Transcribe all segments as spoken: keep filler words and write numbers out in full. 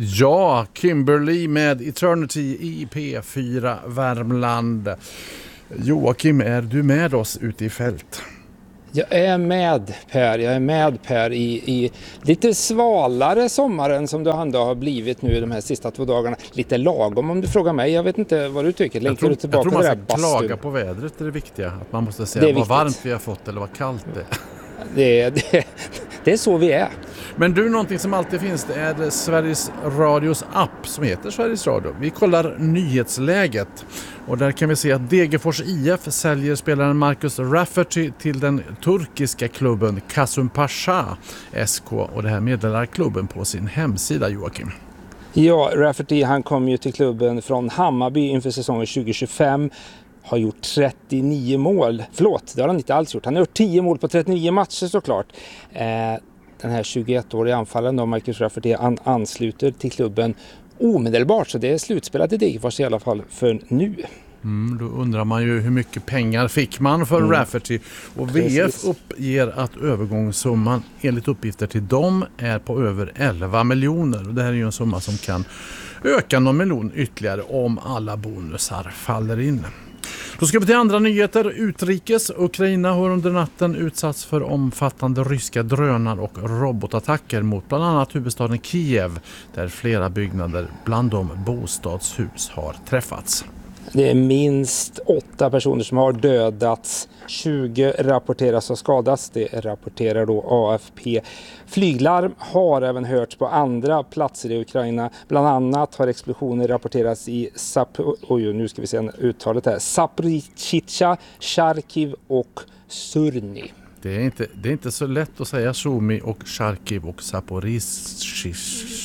Ja, Kimberly med Eternity i P fyra Värmland. Joakim, är du med oss ute i fält? Jag är med Per, jag är med Per i, i lite svalare sommaren som det ändå har blivit nu de här sista två dagarna. Lite lagom om du frågar mig, jag vet inte vad du tycker. Jag tror, du jag tror man ska klaga på vädret, är det viktiga. Att man måste säga vad varmt vi har fått eller vad kallt det är. Det, det, det är så vi är. Men du, någonting som alltid finns, det är Sveriges Radios app som heter Sveriges Radio. Vi kollar nyhetsläget och där kan vi se att Degerfors I F säljer spelaren Marcus Rafferty till den turkiska klubben Kasımpaşa S K, och det här meddelar klubben på sin hemsida, Joakim. Ja, Rafferty han kom ju till klubben från Hammarby inför säsongen tjugo tjugofem. Har gjort trettionio mål. Förlåt, det har han inte alls gjort. Han har gjort tio mål på trettionio matcher såklart. Eh, den här tjugoettåriga anfallen då, Marcus Rafferty, an- ansluter till klubben omedelbart. Så det är slutspelat i Degerfors i alla fall för nu. Mm, då undrar man ju hur mycket pengar fick man för mm. Rafferty. Och V F uppger att övergångssumman enligt uppgifter till dem är på över elva miljoner. Och det här är ju en summa som kan öka någon miljon ytterligare om alla bonusar faller in. Då ska vi till andra nyheter. Utrikes. Ukraina har under natten utsatts för omfattande ryska drönar och robotattacker mot bland annat huvudstaden Kiev, där flera byggnader bland de bostadshus har träffats. Det är minst åtta personer som har dödats. tjugo rapporteras ha skadats. Det rapporterar då A F P. Flyglarm har även hörts på andra platser i Ukraina. Bland annat har explosioner rapporterats i Sap- Oj, nu ska vi se uttalet här. Zaporizjzja, Charkiv och Surny. Det är, inte, det är inte så lätt att säga Sumy och Charkiv och Zaporizjzja.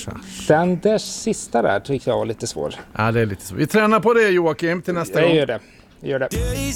Den där sista där tycker jag var lite svår. Ja, det är lite svårt. Vi tränar på det, Joakim, till nästa jag gång. Jag gör det. Jag gör det.